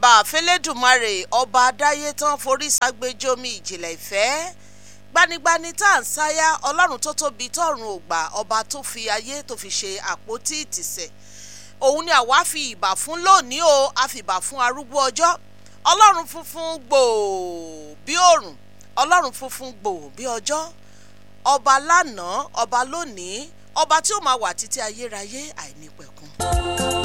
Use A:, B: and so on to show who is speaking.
A: ìbà fẹ́lẹ́dùmarè ọba adáyé tán forí ságbéjómi ìjìnlẹ̀ ìfẹ́ gbanigbani tá à ń sáyà ọlọ́run tó tóbi tọ́run ògbà ọba tó fi ayé tó fi ṣe àpótí ìtìsẹ̀ òun ni àwa fi ìbà fún lónìí o a fi ìbà fún arúgbó ọjọ́ ọlọ́run funfun gbòò bí òrùn ọlọ́run funfun gbòò bí ọjọ́ ọba lánàá ọba lónìí ọba tí ó máa wà títí ayérayé àìnípẹ̀kun.